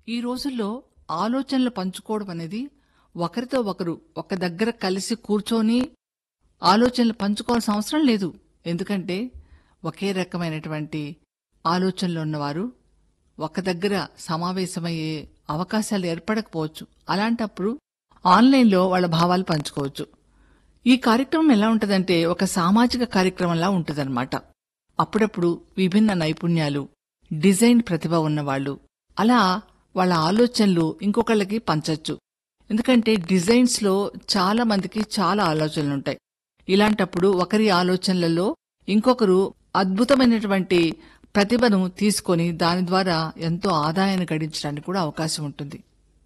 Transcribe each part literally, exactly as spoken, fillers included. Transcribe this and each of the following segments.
ఈ రోజుల్లో ఆలోచనలు పంచుకోవడం అనేది ఒకరితో ఒకరు ఒక దగ్గర కలిసి కూర్చొని ఆలోచనలు పంచుకోవాల్సిన అవసరం లేదు. ఎందుకంటే ఒకే రకమైనటువంటి ఆలోచనలు ఉన్నవారు ఒక దగ్గర సమావేశమయ్యే అవకాశాలు ఏర్పడకపోవచ్చు. అలాంటప్పుడు ఆన్లైన్లో వాళ్ళ భావాలు పంచుకోవచ్చు. ఈ కార్యక్రమం ఎలా ఉంటుందంటే ఒక సామాజిక కార్యక్రమంలా ఉంటుందన్నమాట. అప్పుడప్పుడు విభిన్న నైపుణ్యాలు, డిజైన్ ప్రతిభ ఉన్నవాళ్లు అలా వాళ్ళ ఆలోచనలు ఇంకొకళ్ళకి పంచొచ్చు. ఎందుకంటే డిజైన్స్లో చాలా మందికి చాలా ఆలోచనలుంటాయి. ఇలాంటప్పుడు ఒకరి ఆలోచనలలో ఇంకొకరు అద్భుతమైనటువంటి ప్రతిభను తీసుకొని దాని ద్వారా ఎంతో ఆదాయాన్ని గడించడానికి కూడా అవకాశం ఉంటుంది.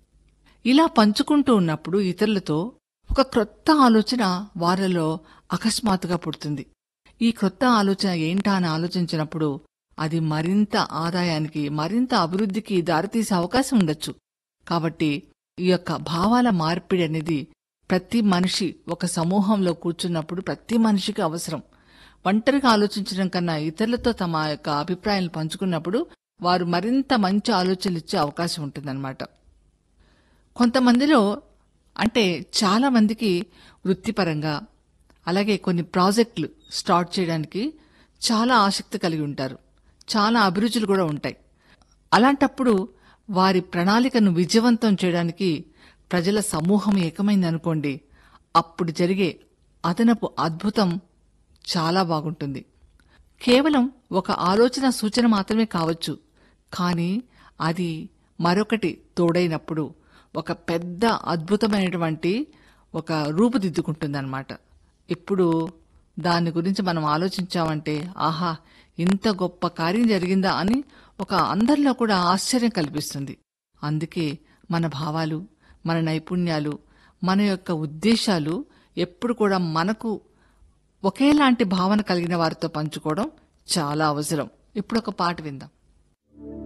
ఇలా పంచుకుంటూ ఉన్నప్పుడు ఇతరులతో ఒక క్రొత్త ఆలోచన వారిలో అకస్మాత్తుగా పుడుతుంది. ఈ క్రొత్త ఆలోచన ఏంటా అని ఆలోచించినప్పుడు అది మరింత ఆదాయానికి, మరింత అభివృద్ధికి దారితీసే అవకాశం ఉండొచ్చు. కాబట్టి ఈ యొక్క భావాల మార్పిడి అనేది ప్రతి మనిషి ఒక సమూహంలో కూర్చున్నప్పుడు ప్రతి మనిషికి అవసరం. ఒంటరిగా ఆలోచించడం కన్నా ఇతరులతో తమ యొక్క అభిప్రాయాలను పంచుకున్నప్పుడు వారు మరింత మంచి ఆలోచనలు ఇచ్చే అవకాశం ఉంటుందన్నమాట. కొంతమందిలో అంటే చాలా మందికి వృత్తిపరంగా అలాగే కొన్ని ప్రాజెక్టులు స్టార్ట్ చేయడానికి చాలా ఆసక్తి కలిగి ఉంటారు. చాలా అభిరుచులు కూడా ఉంటాయి. అలాంటప్పుడు వారి ప్రణాళికను విజయవంతం చేయడానికి ప్రజల సమూహం ఏకమైందనుకోండి, అప్పుడు జరిగే అదనపు అద్భుతం చాలా బాగుంటుంది. కేవలం ఒక ఆలోచన సూచన మాత్రమే కావచ్చు, కానీ అది మరొకటి తోడైనప్పుడు ఒక పెద్ద అద్భుతమైనటువంటి ఒక రూపుదిద్దుకుంటుందన్నమాట. ఇప్పుడు దాని గురించి మనం ఆలోచించామంటే ఆహా, ఇంత గొప్ప కార్యం జరిగిందా అని ఒక అందరిలో కూడా ఆశ్చర్యం కల్పిస్తుంది. అందుకే మన భావాలు, మన నైపుణ్యాలు, మన యొక్క ఉద్దేశాలు ఎప్పుడు కూడా మనకు ఒకేలాంటి భావన కలిగిన వారితో పంచుకోవడం చాలా అవసరం. ఇప్పుడు ఒక పాట విందాం.